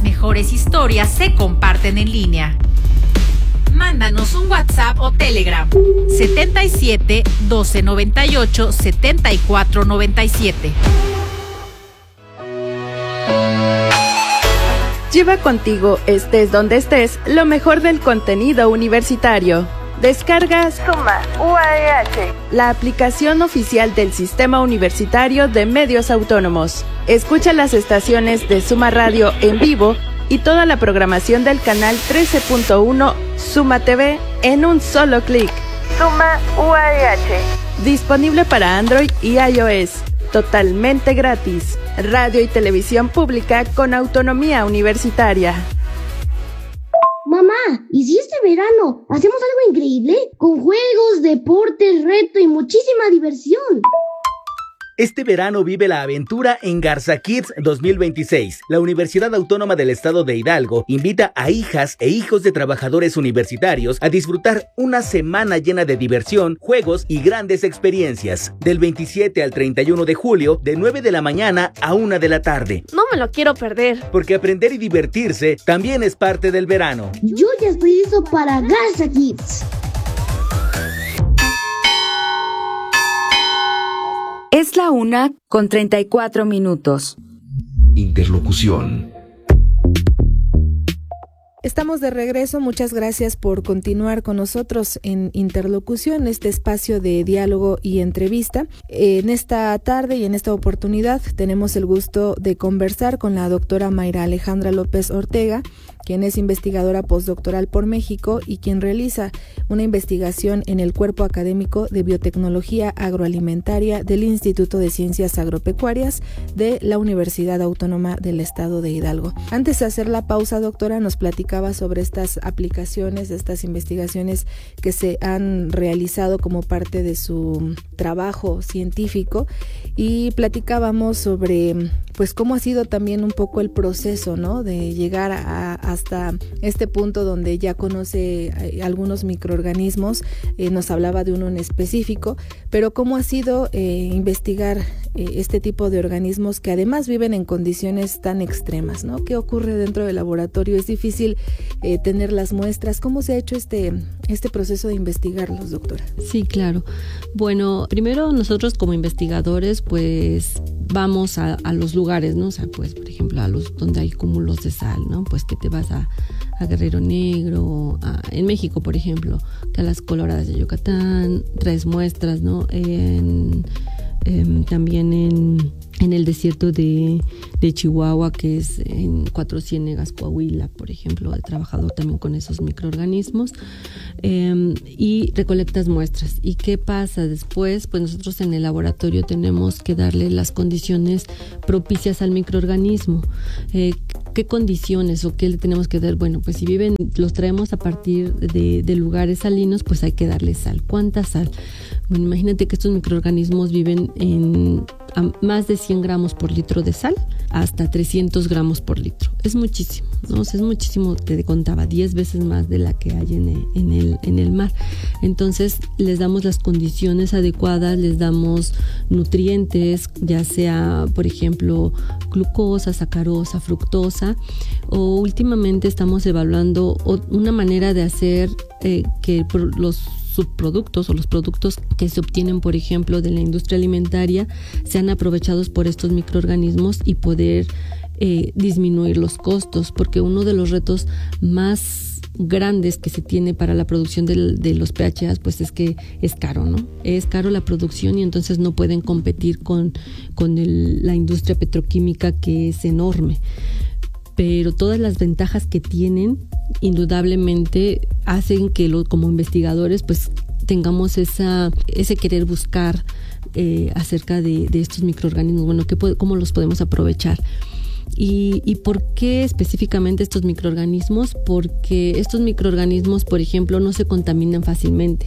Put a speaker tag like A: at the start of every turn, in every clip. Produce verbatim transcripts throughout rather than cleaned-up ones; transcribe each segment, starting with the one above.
A: las mejores historias se comparten en línea. Mándanos un WhatsApp o Telegram setenta y siete, doce noventa y ocho, setenta y cuatro noventa y siete.
B: Lleva contigo, estés donde estés, lo mejor del contenido universitario. Descargas Suma U A E H, la aplicación oficial del Sistema Universitario de Medios Autónomos. Escucha las estaciones de Suma Radio en vivo y toda la programación del canal trece punto uno Suma T V en un solo clic. Suma U A E H. Disponible para Android y iOS. Totalmente gratis. Radio y televisión pública con autonomía universitaria.
C: Mamá, ¿y si este verano hacemos algo increíble? Con juegos, deportes, reto y muchísima diversión.
D: Este verano vive la aventura en Garza Kids dos mil veintiséis. La Universidad Autónoma del Estado de Hidalgo invita a hijas e hijos de trabajadores universitarios a disfrutar una semana llena de diversión, juegos y grandes experiencias. Del veintisiete al treinta y uno de julio, de nueve de la mañana a una de la tarde.
E: No me lo quiero perder.
D: Porque aprender y divertirse también es parte del verano.
C: Yo ya estoy listo para Garza Kids.
F: Es la una con treinta y cuatro minutos.
G: Interlocución.
H: Estamos de regreso, muchas gracias por continuar con nosotros en Interlocución, este espacio de diálogo y entrevista. En esta tarde y en esta oportunidad tenemos el gusto de conversar con la doctora Mayra Alejandra López Ortega, quien es investigadora postdoctoral por México y quien realiza una investigación en el Cuerpo Académico de Biotecnología Agroalimentaria del Instituto de Ciencias Agropecuarias de la Universidad Autónoma del Estado de Hidalgo. Antes de hacer la pausa, doctora, nos platicaba sobre estas aplicaciones, estas investigaciones que se han realizado como parte de su trabajo científico y platicábamos sobre pues cómo ha sido también un poco el proceso, ¿no?, de llegar a, hasta este punto donde ya conoce algunos microorganismos. Eh, nos hablaba de uno en específico, pero cómo ha sido eh, investigar eh, este tipo de organismos que además viven en condiciones tan extremas, ¿no? ¿Qué ocurre dentro del laboratorio? Es difícil eh, tener las muestras. ¿Cómo se ha hecho este, este proceso de investigarlos, doctora?
I: Sí, claro. Bueno, primero nosotros como investigadores pues vamos a, a los lugares, ¿no? O sea, pues por ejemplo a los donde hay cúmulos de sal, ¿no? Pues que te vas a, a Guerrero Negro, a, en México por ejemplo, que a las Coloradas de Yucatán, traes muestras, ¿no? En, en, también en, en el desierto de, de Chihuahua, que es en Cuatro Ciénegas, Coahuila, por ejemplo, he trabajado también con esos microorganismos eh, y recolectas muestras. ¿Y qué pasa después? Pues nosotros en el laboratorio tenemos que darle las condiciones propicias al microorganismo. Eh, ¿Qué condiciones o qué le tenemos que dar? Bueno, pues si viven, los traemos a partir de, de lugares salinos, pues hay que darle sal. ¿Cuánta sal? Bueno, imagínate que estos microorganismos viven en a más de cien gramos por litro de sal hasta trescientos gramos por litro. Es muchísimo, ¿no? O sea, es muchísimo, te contaba, diez veces más de la que hay en el, en el, en el mar. Entonces, les damos las condiciones adecuadas, les damos nutrientes, ya sea, por ejemplo, glucosa, sacarosa, fructosa, o últimamente estamos evaluando una manera de hacer eh, que por los subproductos o los productos que se obtienen, por ejemplo, de la industria alimentaria, sean aprovechados por estos microorganismos y poder eh, disminuir los costos, porque uno de los retos más grandes que se tiene para la producción de, de los P H As, pues es que es caro, ¿no? Es caro la producción y entonces no pueden competir con, con el, la industria petroquímica, que es enorme. Pero todas las ventajas que tienen indudablemente hacen que lo, como investigadores pues tengamos esa, ese querer buscar eh, acerca de, de estos microorganismos, bueno, ¿qué, cómo los podemos aprovechar. ¿Y, ¿Y por qué específicamente estos microorganismos? Porque estos microorganismos, por ejemplo, no se contaminan fácilmente.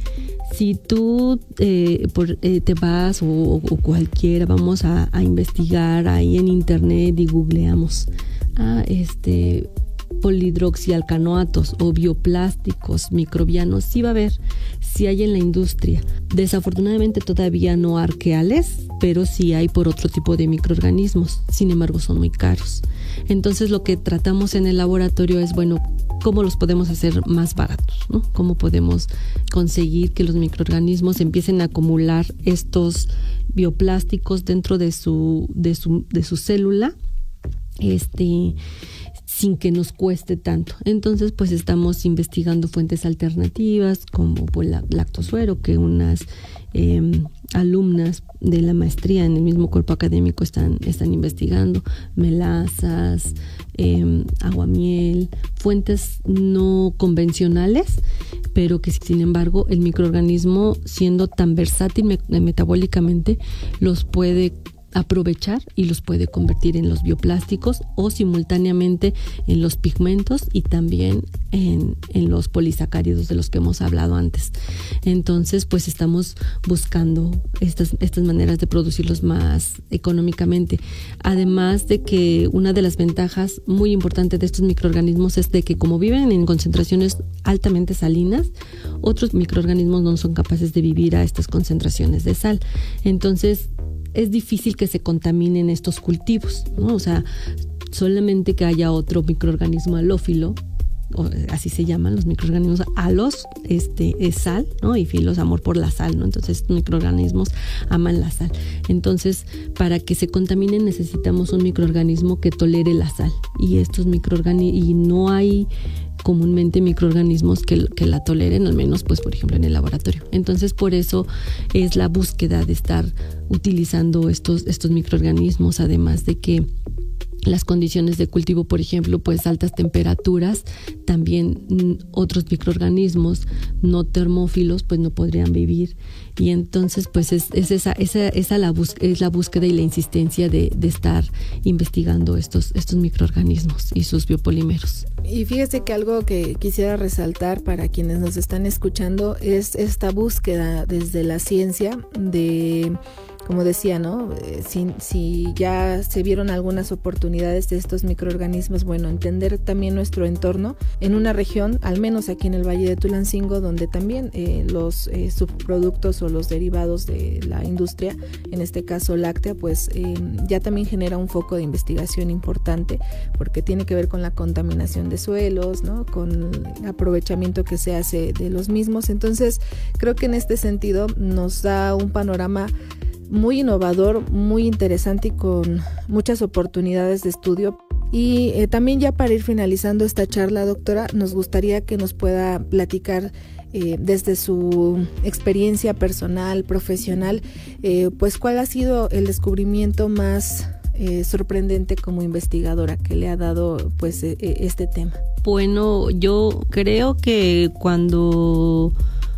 I: Si tú eh, por, eh, te vas o, o cualquiera, vamos a, a investigar ahí en internet y googleamos, ah, este, polihidroxialcanoatos o bioplásticos microbianos, sí va a haber, sí hay en la industria. Desafortunadamente todavía no arqueales, pero sí hay por otro tipo de microorganismos, sin embargo son muy caros. Entonces lo que tratamos en el laboratorio es, bueno, cómo los podemos hacer más baratos, ¿no? Cómo podemos conseguir que los microorganismos empiecen a acumular estos bioplásticos dentro de su, de su, de su célula, este, sin que nos cueste tanto. Entonces, pues estamos investigando fuentes alternativas como pues, la lactosuero, que unas eh, alumnas de la maestría en el mismo cuerpo académico están, están investigando, melazas, eh, aguamiel, fuentes no convencionales, pero que sin embargo el microorganismo, siendo tan versátil me- metabólicamente, los puede aprovechar y los puede convertir en los bioplásticos o simultáneamente en los pigmentos y también en, en los polisacáridos de los que hemos hablado antes. Entonces, pues estamos buscando estas, estas maneras de producirlos más económicamente. Además de que una de las ventajas muy importantes de estos microorganismos es de que como viven en concentraciones altamente salinas, otros microorganismos no son capaces de vivir a estas concentraciones de sal. Entonces, es difícil que se contaminen estos cultivos, ¿no? O sea, solamente que haya otro microorganismo halófilo, o así se llaman los microorganismos, halos, este, es sal, ¿no? Y filos, amor por la sal, ¿no? Entonces, estos microorganismos aman la sal. Entonces, para que se contaminen necesitamos un microorganismo que tolere la sal. Y estos microorganismos, y no hay comúnmente microorganismos que, que la toleren, al menos pues por ejemplo en el laboratorio. Entonces por eso es la búsqueda de estar utilizando estos, estos microorganismos, además de que las condiciones de cultivo, por ejemplo, pues altas temperaturas, también mm, otros microorganismos no termófilos pues no podrían vivir. Y entonces pues es, es esa, esa, esa la bus- es la búsqueda y la insistencia de, de estar investigando estos, estos microorganismos y sus biopolímeros.
H: Y fíjese que algo que quisiera resaltar para quienes nos están escuchando es esta búsqueda desde la ciencia de, como decía, ¿no? Eh, si, si ya se vieron algunas oportunidades de estos microorganismos, bueno, entender también nuestro entorno en una región, al menos aquí en el Valle de Tulancingo, donde también eh, los eh, subproductos o los derivados de la industria, en este caso láctea, pues eh, ya también genera un foco de investigación importante, porque tiene que ver con la contaminación de suelos, ¿no? Con el aprovechamiento que se hace de los mismos. Entonces, creo que en este sentido nos da un panorama muy innovador, muy interesante y con muchas oportunidades de estudio. Y eh, también ya para ir finalizando esta charla, doctora, nos gustaría que nos pueda platicar eh, desde su experiencia personal, profesional, eh, pues cuál ha sido el descubrimiento más eh, sorprendente como investigadora que le ha dado pues eh, este tema.
I: Bueno, yo creo que cuando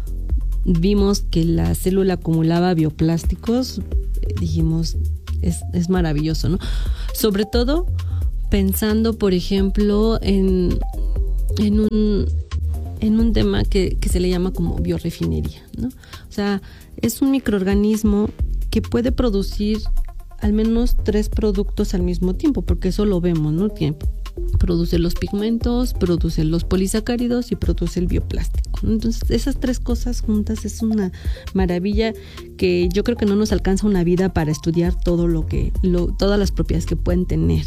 I: vimos que la célula acumulaba bioplásticos, dijimos, es, es maravilloso, ¿no? Sobre todo pensando, por ejemplo, en, en, un, en un tema que, que se le llama como biorefinería, ¿no? O sea, es un microorganismo que puede producir al menos tres productos al mismo tiempo, porque eso lo vemos, ¿no? Tiempo. Produce los pigmentos, produce los polisacáridos y produce el bioplástico. Entonces, esas tres cosas juntas es una maravilla que yo creo que no nos alcanza una vida para estudiar todo lo que, lo, todas las propiedades que pueden tener.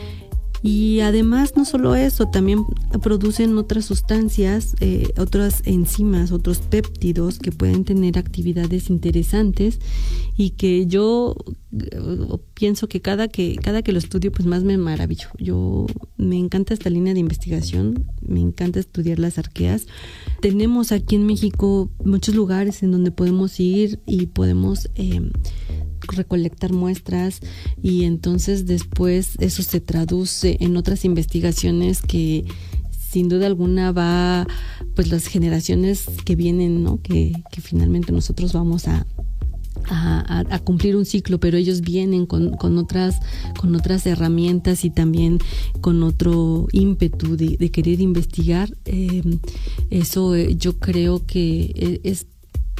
I: Y además, no solo eso, también producen otras sustancias, eh, otras enzimas, otros péptidos que pueden tener actividades interesantes y que yo eh, pienso que cada que cada que lo estudio, pues más me maravillo. Yo me encanta esta línea de investigación, me encanta estudiar las arqueas. Tenemos aquí en México muchos lugares en donde podemos ir y podemos eh, recolectar muestras y entonces después eso se traduce en otras investigaciones que sin duda alguna va, pues las generaciones que vienen, ¿no? Que, que finalmente nosotros vamos a A, a, a cumplir un ciclo, pero ellos vienen con, con otras con otras herramientas y también con otro ímpetu de, de querer investigar. Eh, eso eh, yo creo que es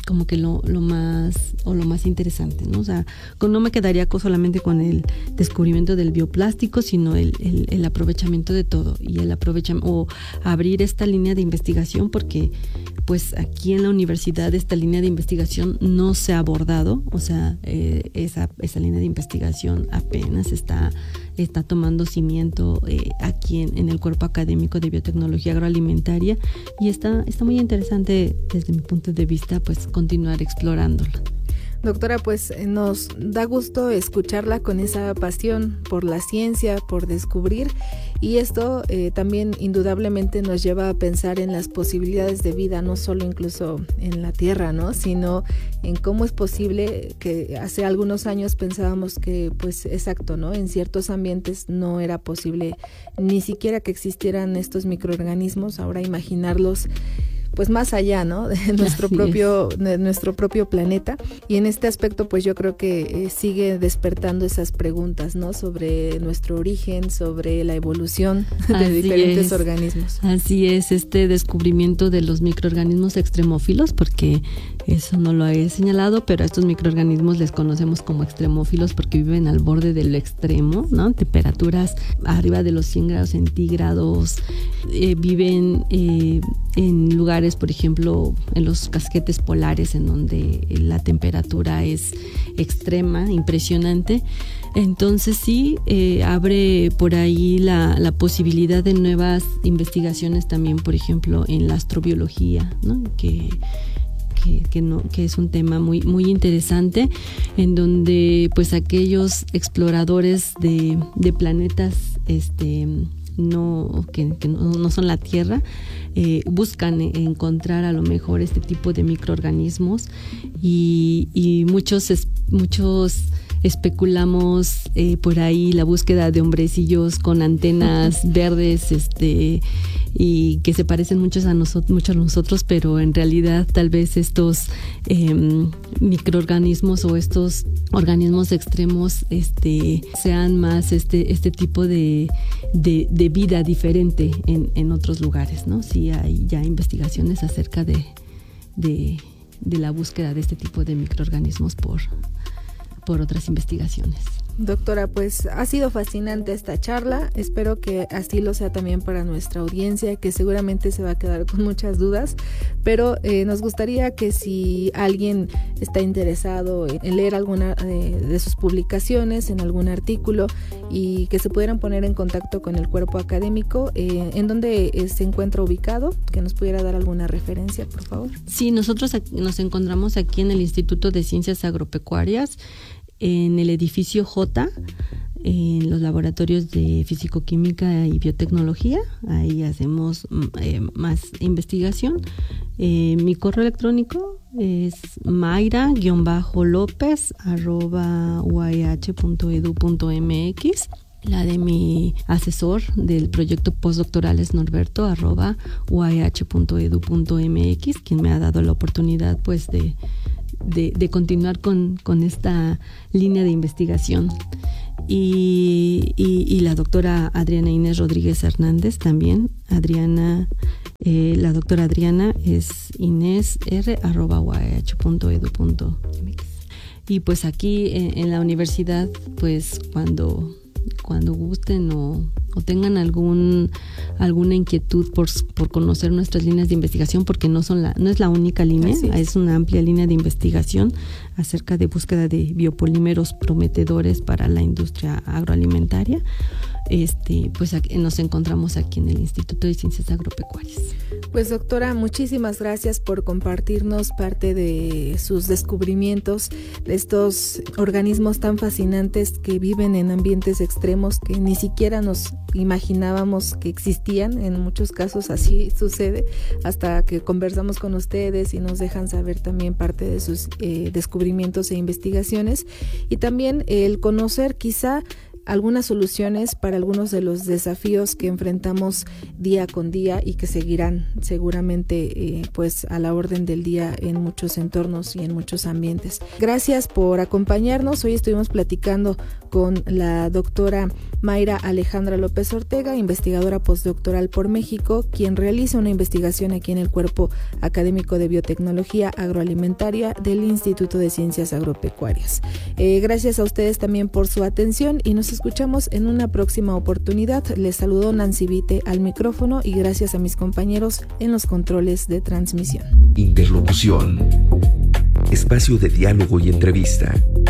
I: como que lo, lo más o lo más interesante, ¿no? O sea, con, no me quedaría con, solamente con el descubrimiento del bioplástico, sino el, el, el aprovechamiento de todo y el aprovechamiento o abrir esta línea de investigación, porque pues aquí en la universidad esta línea de investigación no se ha abordado, o sea, eh, esa, esa línea de investigación apenas está, está tomando cimiento eh, aquí en, en el cuerpo académico de biotecnología agroalimentaria, y está, está muy interesante desde mi punto de vista pues continuar explorándola.
H: Doctora, pues nos da gusto escucharla con esa pasión por la ciencia, por descubrir, y esto eh, también indudablemente nos lleva a pensar en las posibilidades de vida, no solo incluso en la Tierra, ¿no? Sino en cómo es posible que hace algunos años pensábamos que, pues exacto, ¿no? En ciertos ambientes no era posible ni siquiera que existieran estos microorganismos. Ahora imaginarlos pues más allá, ¿no? De nuestro Así propio, de nuestro propio planeta. Y en este aspecto, pues yo creo que eh, sigue despertando esas preguntas, ¿no? Sobre nuestro origen, sobre la evolución de Así diferentes
I: es.
H: organismos.
I: Así es, este descubrimiento de los microorganismos extremófilos, porque eso no lo he señalado, pero a estos microorganismos les conocemos como extremófilos porque viven al borde del extremo, ¿no? Temperaturas arriba de los cien grados centígrados, eh, viven eh, en lugares, por ejemplo, en los casquetes polares, en donde la temperatura es extrema, impresionante. Entonces sí, eh, abre por ahí la, la posibilidad de nuevas investigaciones también, por ejemplo, en la astrobiología, ¿no? Que Que, que, no, que es un tema muy, muy interesante, en donde pues aquellos exploradores de, de planetas este, no, que, que no, no son la Tierra, eh, buscan encontrar a lo mejor este tipo de microorganismos, y, y muchos, muchos especulamos eh, por ahí la búsqueda de hombrecillos con antenas verdes, este y que se parecen muchos a nosotros, mucho a nosotros, pero en realidad tal vez estos eh, microorganismos o estos organismos extremos este sean más este este tipo de de, de vida diferente en, en otros lugares, ¿no? Sí hay ya investigaciones acerca de, de de la búsqueda de este tipo de microorganismos por por otras investigaciones.
H: Doctora, pues ha sido fascinante esta charla, espero que así lo sea también para nuestra audiencia, que seguramente se va a quedar con muchas dudas, pero eh, nos gustaría que si alguien está interesado en leer alguna de, de sus publicaciones, en algún artículo, y que se pudieran poner en contacto con el cuerpo académico, eh, ¿en dónde eh, se encuentra ubicado? Que nos pudiera dar alguna referencia, por favor.
I: Sí, nosotros nos encontramos aquí en el Instituto de Ciencias Agropecuarias, en el edificio J, en los laboratorios de Físico-Química y Biotecnología. Ahí hacemos eh, más investigación. Eh, mi correo electrónico es mayra-lópez arroba uah.edu.mx. La de mi asesor del proyecto postdoctoral es norberto arroba uah.edu.mx, quien me ha dado la oportunidad pues de De, de continuar con, con esta línea de investigación. Y, y, y la doctora Adriana Inés Rodríguez Hernández también. Adriana, eh, la doctora Adriana es inésr arroba uah.edu.mx. Y pues aquí en, en la universidad, pues cuando, cuando gusten o, o tengan algún alguna inquietud por, por conocer nuestras líneas de investigación, porque no son la no es la única línea, es. es una amplia línea de investigación acerca de búsqueda de biopolímeros prometedores para la industria agroalimentaria. Este, pues aquí, nos encontramos aquí en el Instituto de Ciencias Agropecuarias.
H: Pues doctora, muchísimas gracias por compartirnos parte de sus descubrimientos, de estos organismos tan fascinantes que viven en ambientes extremos que ni siquiera nos imaginábamos que existían. En muchos casos así sucede, hasta que conversamos con ustedes y nos dejan saber también parte de sus eh, descubrimientos e investigaciones, y también el conocer quizá algunas soluciones para algunos de los desafíos que enfrentamos día con día y que seguirán seguramente eh, pues a la orden del día en muchos entornos y en muchos ambientes. Gracias por acompañarnos. Hoy estuvimos platicando con la doctora Mayra Alejandra López Ortega, investigadora postdoctoral por México, quien realiza una investigación aquí en el Cuerpo Académico de Biotecnología Agroalimentaria del Instituto de Ciencias Agropecuarias. Eh, gracias a ustedes también por su atención y nos escuchamos en una próxima oportunidad. Les saludo Nancy Vite al micrófono y gracias a mis compañeros en los controles de transmisión.
G: Interlocución. Espacio de diálogo y entrevista.